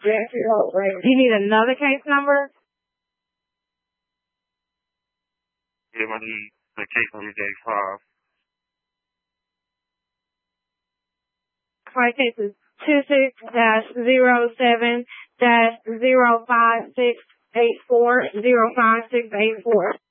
Do you need another case number? Yeah, I need the case number J5. My case is 26-07-0568405684.